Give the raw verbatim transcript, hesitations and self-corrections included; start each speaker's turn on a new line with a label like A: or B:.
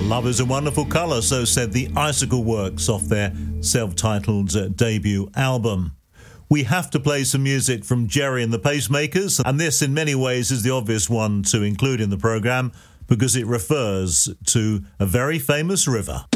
A: Love is a wonderful colour, so said the Icicle Works off their self-titled uh, debut album. We have to play some music from Gerry and the Pacemakers, and this in many ways is the obvious one to include in the programme because it refers to a very famous river.